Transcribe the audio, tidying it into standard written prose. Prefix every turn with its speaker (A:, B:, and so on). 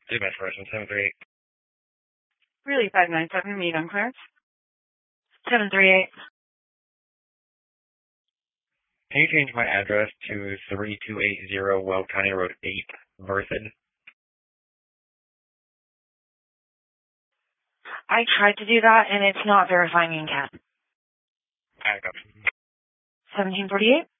A: Dispatch person 738.
B: Really 597, meet on clearance. 738.
A: Can you change my address to 3280 Weld County Road 8, Berthoud?
B: I tried to do that, and it's not verifying in CAD.
A: I got
B: 1748?